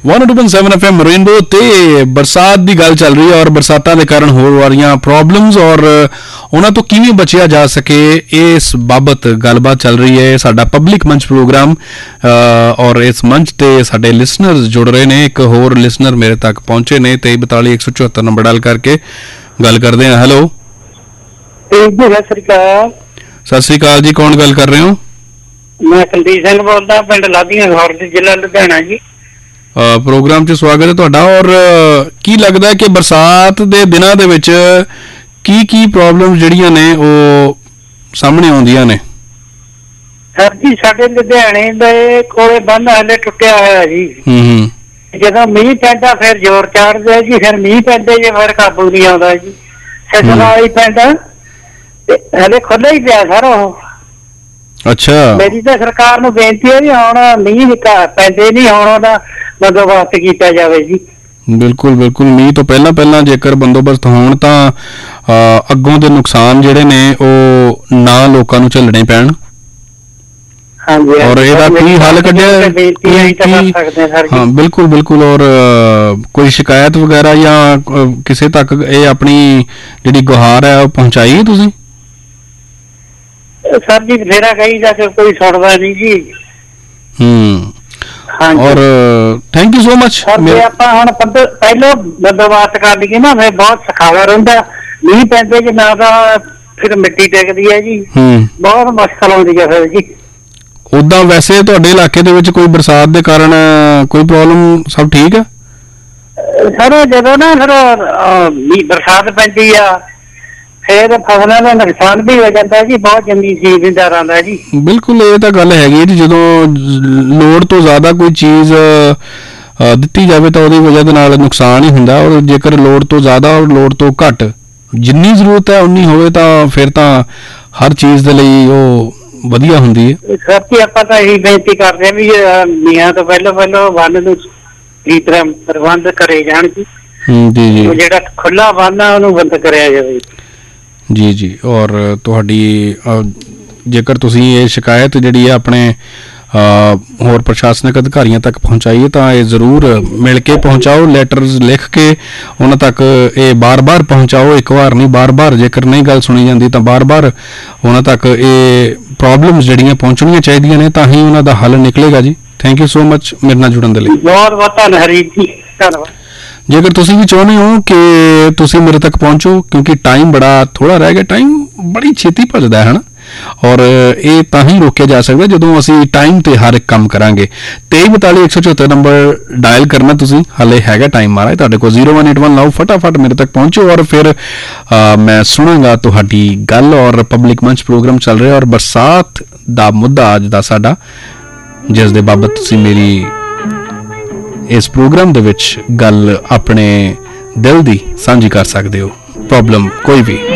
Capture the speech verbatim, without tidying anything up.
One two point seven F M rainbow ते बरसात की गल चल रही है और बरसातों के कारण हो रही प्रॉब्लम्स और उन्होंने तो किवें बचिया जा सके इस बाबत गलबात चल रही है। साडा पब्लिक मंच प्रोग्राम और इस मंच ते साडे लिसनर्स जुड़ रहे हैं। एक होर लिसनर मेरे तक पहुंचे ने तेई बताली एक सौ चौहत्तर नंबर डाल करके गल करते हैं। हेलो सत श्री अकाल। सत श्री अकाल जी, कौन गल कर रहे हो? मैं कुलदीप सिंह बोलदा, पिंड लादियां घौर जिला लुधियाना जी। प्रोग्राम च स्वागत है तुहाडा। और की लगदा है कि बरसात दे दिनां दे विच की की प्रॉब्लम जिहड़ियां ने ਉਹ ਸਾਹਮਣੇ ਆਉਂਦੀਆਂ ਨੇ? ਸਰ ਜੀ ਸਾਡੇ ਲੁਧਿਆਣੇ ਦੇ ਕੋਲੇ ਬੰਨ ਹਲੇ ਟੁੱਟਿਆ ਹੋਇਆ ਜੀ। ਹੂੰ ਹੂੰ ਜਦੋਂ ਮੀਂਹ ਪੈਂਦਾ ਫਿਰ ਜ਼ੋਰ ਚੜ੍ਹਦਾ ਜੀ, ਫਿਰ ਮੀਂਹ ਪੈਂਦੇ ਜੇ ਫਿਰ ਕਾਬੂ ਨਹੀਂ ਆਉਂਦਾ ਜੀ। ਸਜਣਾ ਵਾਲੀ ਪਿੰਡ ਤੇ ਹਲੇ ਖੁੱਲ੍ਹਾ ਹੀ ਪਿਆ ਸਰ ਉਹ। ਅੱਛਾ, ਮੇਰੀ ਤਾਂ ਸਰਕਾਰ ਨੂੰ ਬੇਨਤੀ ਹੈ ਵੀ ਹੁਣ ਮੀਂਹ ਪੈਂਦੇ ਨਹੀਂ, ਹੁਣ ਉਹਦਾ ਬੰਦੋਬਸਤ ਕੀਤਾ ਜਾਵੇ ਜੀ। ਬਿਲਕੁਲ ਬਿਲकुल ਮੀਂਹ ਤੋਂ ਪਹਿਲਾਂ ਪਹਿਲਾਂ ਜੇਕਰ ਬੰਦੋਬਸਤ ਹੋਣ ਤਾਂ ਅੱਗੋਂ ਦੇ ਨੁਕਸਾਨ ਜਿਹੜੇ ਨੇ ਉਹ ਨਾ ਲੋਕਾਂ ਨੂੰ ਝੱਲਣੇ ਪੈਣ। ਹਾਂਜੀ, ਔਰ ਇਹਦਾ ਕੀ ਹੱਲ ਕੱਢਿਆ? ਹਾਂ ਬਿਲਕੁਲ ਬਿਲकुल। ਔਰ ਕੋਈ ਸ਼ਿਕਾਇਤ ਵਗੈਰਾ ਜਾਂ ਕਿਸੇ ਤੱਕ ਇਹ ਆਪਣੀ ਜਿਹੜੀ ਗੁਹਾਰ ਹੈ ਉਹ ਪਹੁੰਚਾਈ ਹੈ ਤੁਸੀਂ? ਸਰ ਜੀ ਬਥੇਰਾ ਕਹੀ ਜਾ ਕੇ ਕੋਈ ਸੁਣਦਾ ਨਹੀਂ ਜੀ। ਹੂੰ और थैंक यू सो मच। ਆਪਾਂ ਹੁਣ ਪਹਿਲਾਂ ਬੰਦੋਬਸਤ ਕਰ ਲਈਏ ਨਾ ਫਿਰ ਬਹੁਤ ਸਖਾਵਾ ਰਹਿੰਦਾ। ਮੀਂਹ ਪੈਂਦੇ ਜੇ ਨਾ ਤਾਂ ਫਿਰ ਮਿੱਟੀ ਟਿਕਦੀ ਹੈ ਜੀ, ਬਹੁਤ ਮੁਸ਼ਕਲ ਆਉਂਦੀ ਹੈ ਫਿਰ ਜੀ। ਉਦਾਂ ਵੈਸੇ ਤੁਹਾਡੇ ਇਲਾਕੇ ਦੇ ਵਿੱਚ ਕੋਈ ਬਰਸਾਤ ਦੇ ਕਾਰਨ ਕੋਈ ਪ੍ਰੋਬਲਮ ਸਭ ਠੀਕ ਹੈ? ਸਰ ਜਦੋਂ ਨਾ ਫਿਰ ਬਰਸਾਤ ਪੈਂਦੀ ਆ ਫਿਰ ਫਸਲਾਂ ਦਾ ਨੁਕਸਾਨ ਵੀ ਹੋ ਜਾਂਦਾ ਜੀ, ਬਹੁਤ ਜੰਦੀ ਜ਼ਿਮੀਂਦਾਰਾਂ ਦਾ ਜੀ। ਬਿਲਕੁਲ ਇਹ ਤਾਂ ਗੱਲ ਹੈਗੀ ਜੀ, ਜਦੋਂ ਲੋੜ ਤੋਂ ਜ਼ਿਆਦਾ ਕੋਈ ਚੀਜ਼ ਦਿੱਤੀ ਜਾਵੇ ਤਾਂ ਉਹਦੀ ਵਜ੍ਹਾ ਦੇ ਨਾਲ ਨੁਕਸਾਨ ਹੀ ਹੁੰਦਾ। ਔਰ ਜੇਕਰ ਲੋੜ ਤੋਂ ਜ਼ਿਆਦਾ ਔਰ ਲੋੜ ਤੋਂ ਘੱਟ ਜਿੰਨੀ ਜ਼ਰੂਰਤ ਹੈ ਉਨੀ ਹੋਵੇ ਤਾਂ ਫਿਰ ਤਾਂ ਹਰ ਚੀਜ਼ ਦੇ ਲਈ ਉਹ ਵਧੀਆ ਹੁੰਦੀ ਹੈ। ਸਰ ਜੀ ਆਪਾਂ ਤਾਂ ਇਹੀ ਬੇਨਤੀ ਕਰਦੇ ਹਾਂ ਵੀ ਮੀਂਹਾਂ ਤੋਂ ਪਹਿਲਾਂ ਪਹਿਲਾਂ ਬੰਨ ਨੂੰ ਠੀਕ ਤਰ੍ਹਾਂ ਪ੍ਰਬੰਧ ਕਰੇ ਜਾਣ ਜੀ। ਜੀ ਜੀ, ਜਿਹੜਾ ਖੁੱਲਾ ਬੰਨ ਆ ਉਹਨੂੰ ਬੰਦ ਕਰਿਆ ਜਾਵੇ ਜੀ ਜੀ। ਔਰ ਤੁਹਾਡੀ ਜੇਕਰ ਤੁਸੀਂ ਇਹ ਸ਼ਿਕਾਇਤ ਜਿਹੜੀ ਹੈ ਆਪਣੇ ਹੋਰ ਪ੍ਰਸ਼ਾਸਨਿਕ ਅਧਿਕਾਰੀਆਂ ਤੱਕ ਪਹੁੰਚਾਈਏ ਤਾਂ ਇਹ ਜ਼ਰੂਰ ਮਿਲ ਕੇ ਪਹੁੰਚਾਓ, ਲੈਟਰਸ ਲਿਖ ਕੇ ਉਹਨਾਂ ਤੱਕ ਇਹ ਬਾਰ-ਬਾਰ ਪਹੁੰਚਾਓ। ਇੱਕ ਵਾਰ ਨਹੀਂ, ਬਾਰ-ਬਾਰ। ਜੇਕਰ ਨਹੀਂ ਗੱਲ ਸੁਣੀ ਜਾਂਦੀ ਤਾਂ ਬਾਰ-ਬਾਰ ਉਹਨਾਂ ਤੱਕ ਇਹ ਪ੍ਰੋਬਲਮਸ ਜਿਹੜੀਆਂ ਪਹੁੰਚਣੀਆਂ ਚਾਹੀਦੀਆਂ ਨੇ, ਤਾਂ ਹੀ ਉਹਨਾਂ ਦਾ ਹੱਲ ਨਿਕਲੇਗਾ ਜੀ। ਥੈਂਕ ਯੂ ਸੋ ਮਚ ਮੇਰੇ ਨਾਲ ਜੁੜਨ ਦੇ ਲਈ। ਬਹੁਤ ਬਹੁਤ ਧੰਨਵਾਦ ਜੀ, ਧੰਨਵਾਦ। ਜੇਕਰ ਤੁਸੀਂ ਵੀ ਚਾਹੁੰਦੇ ਹੋ ਕਿ ਤੁਸੀਂ ਮੇਰੇ ਤੱਕ ਪਹੁੰਚੋ, ਕਿਉਂਕਿ ਟਾਈਮ ਬੜਾ ਥੋੜਾ ਰਹਿ ਗਿਆ, ਟਾਈਮ ਬੜੀ ਛੇਤੀ ਭੱਜਦਾ ਹੈ ਨਾ, ਔਰ ਇਹ ਤਾਂ ਹੀ ਰੋਕਿਆ ਜਾ ਸਕਦਾ ਜਦੋਂ ਅਸੀਂ ਟਾਈਮ ਤੇ ਹਰ ਇੱਕ ਕੰਮ ਕਰਾਂਗੇ। ਤੇਈ ਬਤਾਲੀ ਇੱਕ ਸੌ ਚੌਹੱਤਰ ਨੰਬਰ ਡਾਇਲ ਕਰਨਾ ਤੁਸੀਂ, ਹਾਲੇ ਹੈਗਾ ਟਾਈਮ ਮਾਰਾ ਤੁਹਾਡੇ ਕੋਲ। ਜ਼ੀਰੋ ਵਨ ਏਟ ਵਨ ਲਾਓ, ਫਟਾਫਟ ਮੇਰੇ ਤੱਕ ਪਹੁੰਚੋ ਔਰ ਫਿਰ ਮੈਂ ਸੁਣਾਂਗਾ ਤੁਹਾਡੀ ਗੱਲ। ਔਰ ਪਬਲਿਕ ਮੰਚ ਪ੍ਰੋਗਰਾਮ ਚੱਲ ਰਿਹਾ ਔਰ ਬਰਸਾਤ ਦਾ ਮੁੱਦਾ ਅੱਜ ਦਾ ਸਾਡਾ, ਜਿਸ ਦੇ ਬਾਬਤ ਤੁਸੀਂ ਮੇਰੀ ਇਸ ਪ੍ਰੋਗਰਾਮ ਦੇ ਵਿੱਚ ਗੱਲ ਆਪਣੇ ਦਿਲ ਦੀ ਸਾਂਝੀ ਕਰ ਸਕਦੇ ਹੋ। ਪ੍ਰੋਬਲਮ ਕੋਈ ਵੀ